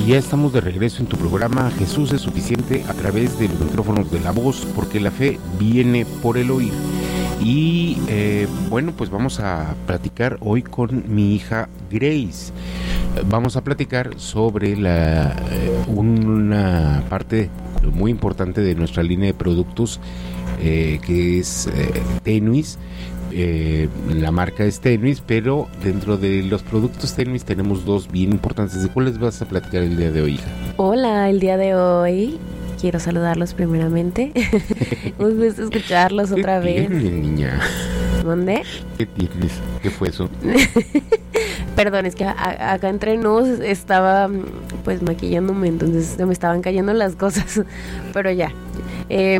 Y ya estamos de regreso en tu programa Jesús es suficiente, a través de los micrófonos de La Voz, porque la fe viene por el oír. Y bueno, pues vamos a platicar hoy con mi hija Grace. Vamos a platicar sobre una parte muy importante de nuestra línea de productos, que es Tenuis. La marca es Tenuis, pero dentro de los productos Tenuis tenemos dos bien importantes. ¿De cuáles vas a platicar el día de hoy, hija? Hola, el día de hoy quiero saludarlos primeramente. Un gusto escucharlos otra vez. ¿Qué tienes, niña? ¿Dónde? ¿Qué tienes? ¿Qué fue eso? Perdón, es que acá entre nos estaba pues maquillándome, entonces se me estaban cayendo las cosas, pero ya.